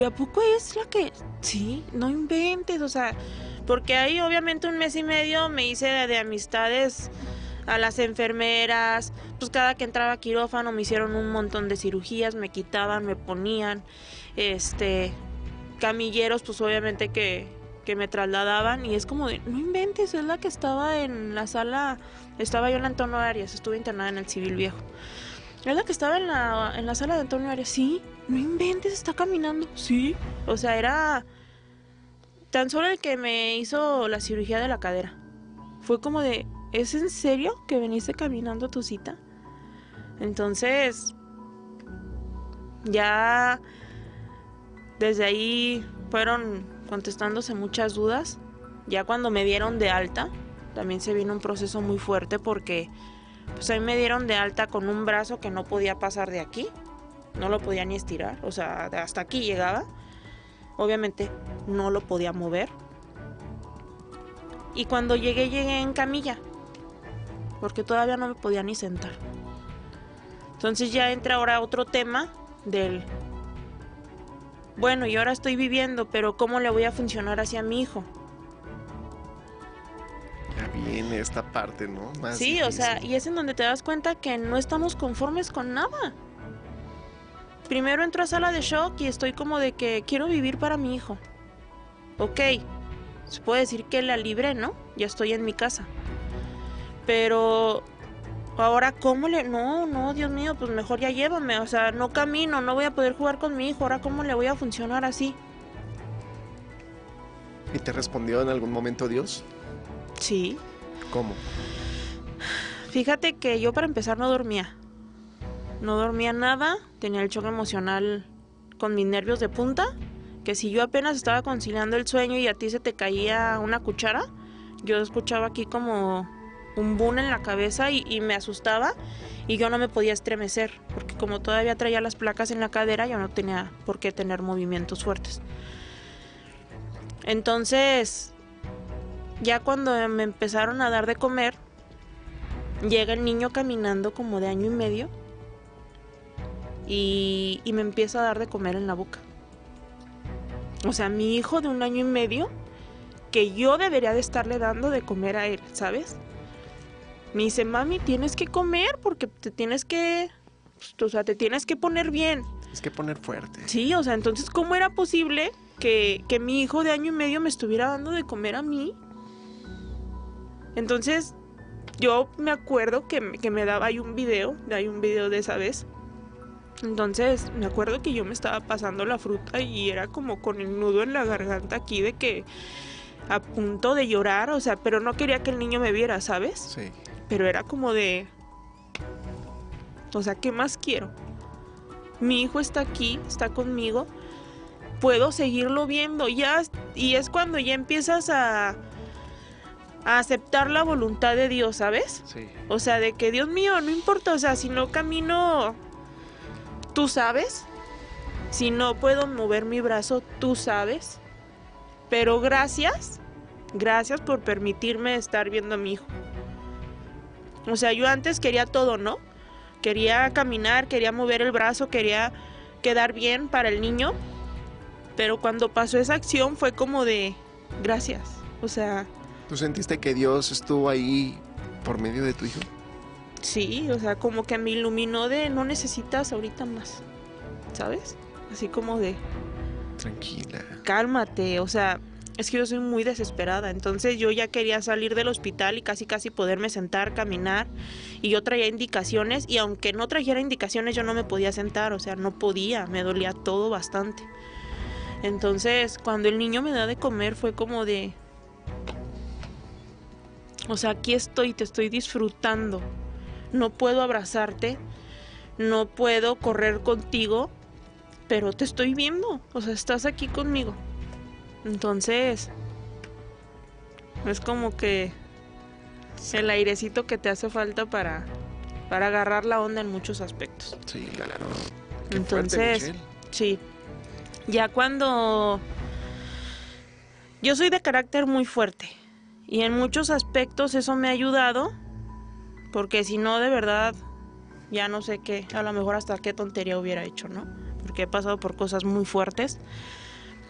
¿A poco es la que...? Sí, no inventes, o sea, porque ahí obviamente un mes y medio me hice de amistades a las enfermeras, pues cada que entraba a quirófano me hicieron un montón de cirugías, me quitaban, me ponían, camilleros, pues obviamente que me trasladaban, y es como de, no inventes, es la que estaba en la sala, estaba yo en Antonio Arias, estuve internada en el Civil Viejo. Es la que estaba en la sala de Antonio Arias. Sí, no inventes, está caminando. Sí. O sea, era tan solo el que me hizo la cirugía de la cadera. Fue como de, ¿es en serio que veniste caminando a tu cita? Entonces, ya desde ahí fueron contestándose muchas dudas. Ya cuando me dieron de alta, también se vino un proceso muy fuerte porque pues ahí me dieron de alta con un brazo que no podía pasar de aquí. No lo podía ni estirar, o sea, hasta aquí llegaba. Obviamente no lo podía mover. Y cuando llegué en camilla, porque todavía no me podía ni sentar. Entonces ya entra ahora otro tema del, bueno, y ahora estoy viviendo, pero ¿cómo le voy a funcionar hacia mi hijo? Ya viene esta parte, ¿no? Más Sí, difícil. o sea, y es en donde te das cuenta que no estamos conformes con nada. Primero entro a sala de shock y estoy como de que quiero vivir para mi hijo. Ok, se puede decir que la libré, ¿no? Ya estoy en mi casa. Pero ahora, ¿cómo le...? No, Dios mío, pues mejor ya llévame. O sea, no camino, no voy a poder jugar con mi hijo. Ahora, ¿cómo le voy a funcionar así? ¿Y te respondió en algún momento Dios? Sí. ¿Cómo? Fíjate que yo para empezar no dormía. No dormía nada. Tenía el choque emocional con mis nervios de punta. Que si yo apenas estaba conciliando el sueño y a ti se te caía una cuchara, yo escuchaba aquí como un boom en la cabeza y me asustaba y yo no me podía estremecer porque como todavía traía las placas en la cadera yo no tenía por qué tener movimientos fuertes. Entonces ya cuando me empezaron a dar de comer, llega el niño caminando como de 1 año y medio y me empieza a dar de comer en la boca. O sea, mi hijo de 1 año y medio, que yo debería de estarle dando de comer a él, ¿sabes? Me dice, mami, tienes que comer porque te tienes que, o sea, te tienes que poner bien. Es que poner fuerte. Sí, o sea, entonces, ¿cómo era posible que mi hijo de 1 año y medio me estuviera dando de comer a mí? Entonces, yo me acuerdo que me daba, hay un video de esa vez. Entonces, me acuerdo que yo me estaba pasando la fruta y era como con el nudo en la garganta aquí de que a punto de llorar, o sea, pero no quería que el niño me viera, ¿sabes? Sí. Pero era como de, o sea, ¿qué más quiero? Mi hijo está aquí, está conmigo, puedo seguirlo viendo, ya, y es cuando ya empiezas a aceptar la voluntad de Dios, ¿sabes? Sí. O sea, de que Dios mío, no importa, o sea, si no camino, tú sabes, si no puedo mover mi brazo, tú sabes, pero gracias por permitirme estar viendo a mi hijo. O sea, yo antes quería todo, ¿no? Quería caminar, quería mover el brazo, quería quedar bien para el niño. Pero cuando pasó esa acción fue como de, gracias. O sea, ¿Tú sentiste que Dios estuvo ahí por medio de tu hijo? sí, o sea, como que me iluminó de no necesitas ahorita más, ¿sabes? Así como de, Tranquila. cálmate, o sea, es que yo soy muy desesperada, entonces yo ya quería salir del hospital y casi poderme sentar, caminar, y yo traía indicaciones, y aunque no trajera indicaciones yo no me podía sentar, o sea, no podía, me dolía todo bastante. Entonces, cuando el niño me da de comer fue como de, o sea, aquí estoy, te estoy disfrutando, no puedo abrazarte, no puedo correr contigo, pero te estoy viendo, o sea, estás aquí conmigo. Entonces, es como que el airecito que te hace falta para agarrar la onda en muchos aspectos. Sí, claro. Qué Entonces, fuerte, Michelle. sí, ya cuando... Yo soy de carácter muy fuerte y en muchos aspectos eso me ha ayudado, porque si no, de verdad, ya no sé qué, a lo mejor hasta qué tontería hubiera hecho, ¿no? porque he pasado por cosas muy fuertes.